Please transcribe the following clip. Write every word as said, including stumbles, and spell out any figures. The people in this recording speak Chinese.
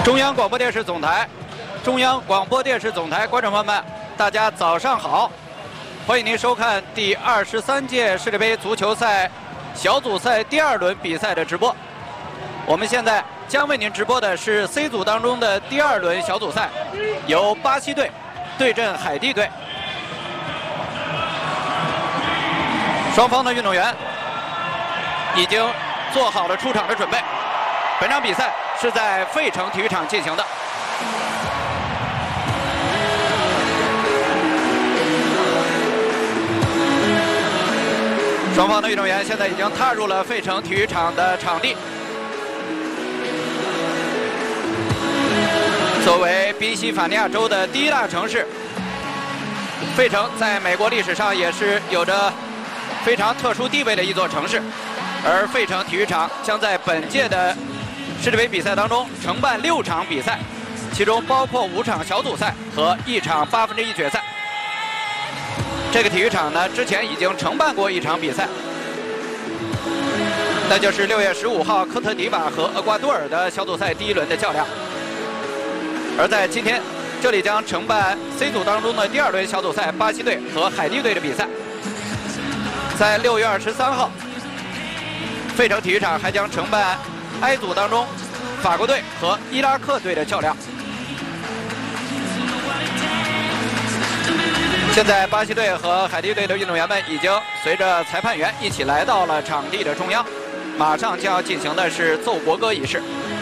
中央广播电视总台，中央广播电视总台观众朋友们，大家早上好！欢迎您收看第二十三届世界杯足球赛小组赛第二轮比赛的直播。我们现在将为您直播的是 C 组当中的第二轮小组赛，由巴西队对阵海地队。双方的运动员已经做好了出场的准备。本场比赛是在费城体育场进行的。双方的运动员现在已经踏入了费城体育场的场地。作为宾夕法尼亚州的第一大城市，费城在美国历史上也是有着非常特殊地位的一座城市。而费城体育场将在本届的世界杯比赛当中承办六场比赛，其中包括五场小组赛和一场八分之一决赛。这个体育场呢，之前已经承办过一场比赛，那就是六月十五号科特迪瓦和厄瓜多尔的小组赛第一轮的较量。而在今天，这里将承办 C 组当中的第二轮小组赛，巴西队和海地队的比赛。在六月二十三号，费城体育场还将承办 I 组当中法国队和伊拉克队的较量。现在巴西队和海地队的运动员们已经随着裁判员一起来到了场地的中央，马上就要进行的是奏国歌仪式。